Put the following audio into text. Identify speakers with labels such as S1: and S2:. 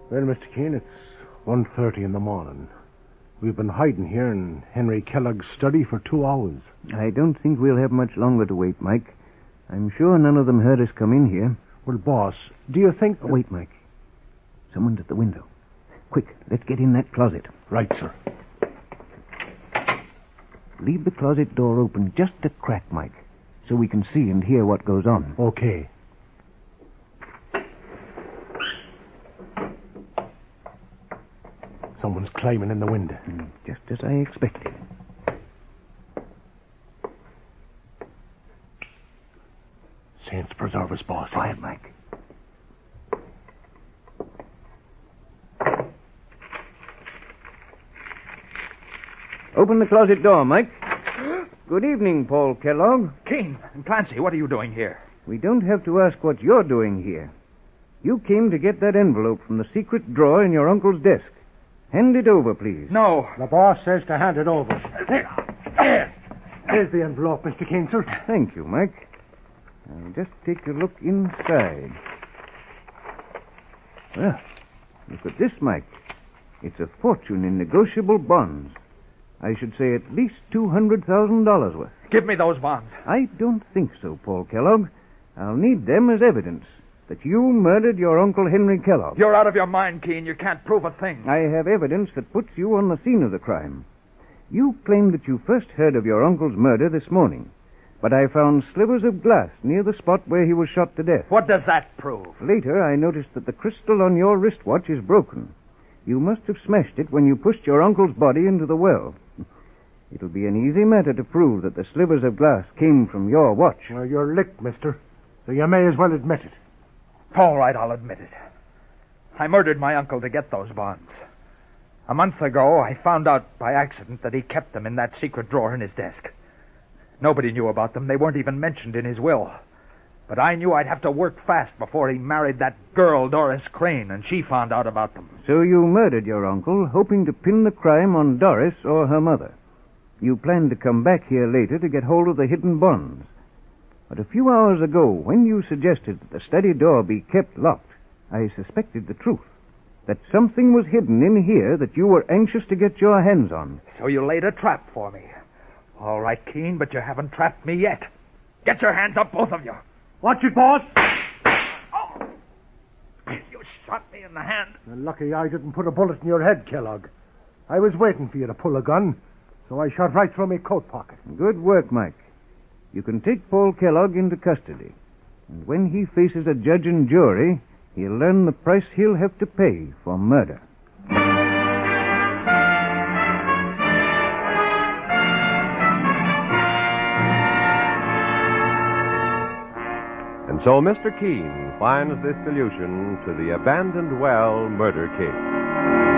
S1: Well, Mr. Keene, it's 1:30 in the morning. We've been hiding here in Henry Kellogg's study for 2 hours.
S2: I don't think we'll have much longer to wait, Mike. I'm sure none of them heard us come in here.
S1: Well, boss, do you think...
S2: Wait, Mike. Someone's at the window. Quick, let's get in that closet.
S1: Right, sir.
S2: Leave the closet door open just a crack, Mike, so we can see and hear what goes on.
S1: Okay. Someone's climbing in the window.
S2: Just as I expected.
S1: Saints preserve us, boss.
S2: Quiet, Mike. Open the closet door, Mike. Good evening, Paul Kellogg.
S3: Keene and Clancy, what are you doing here?
S2: We don't have to ask what you're doing here. You came to get that envelope from the secret drawer in your uncle's desk. Hand it over, please.
S3: No.
S1: The boss says to hand it over. Here's the envelope, Mr. Keene, sir.
S2: Thank you, Mike. I'll just take a look inside. Well, look at this, Mike. It's a fortune in negotiable bonds. I should say at least $200,000 worth.
S3: Give me those bonds.
S2: I don't think so, Paul Kellogg. I'll need them as evidence that you murdered your Uncle Henry Kellogg.
S3: You're out of your mind, Keene. You can't prove a thing.
S2: I have evidence that puts you on the scene of the crime. You claim that you first heard of your uncle's murder this morning, but I found slivers of glass near the spot where he was shot to death.
S3: What does that prove?
S2: Later, I noticed that the crystal on your wristwatch is broken. You must have smashed it when you pushed your uncle's body into the well. It'll be an easy matter to prove that the slivers of glass came from your watch.
S1: Well, you're licked, mister, so you may as well admit it.
S3: All right, I'll admit it. I murdered my uncle to get those bonds. A month ago, I found out by accident that he kept them in that secret drawer in his desk. Nobody knew about them. They weren't even mentioned in his will. But I knew I'd have to work fast before he married that girl, Doris Crane, and she found out about them.
S2: So you murdered your uncle, hoping to pin the crime on Doris or her mother. You planned to come back here later to get hold of the hidden bonds. But a few hours ago, when you suggested that the study door be kept locked, I suspected the truth. That something was hidden in here that you were anxious to get your hands on.
S3: So you laid a trap for me. All right, Keene, but you haven't trapped me yet. Get your hands up, both of you.
S1: Watch it, boss.
S3: Oh! You shot me in the hand.
S1: You're lucky I didn't put a bullet in your head, Kellogg. I was waiting for you to pull a gun, so I shot right through my coat pocket.
S2: Good work, Mike. You can take Paul Kellogg into custody. And when he faces a judge and jury, he'll learn the price he'll have to pay for murder.
S4: And so Mr. Keene finds this solution to the abandoned well murder case.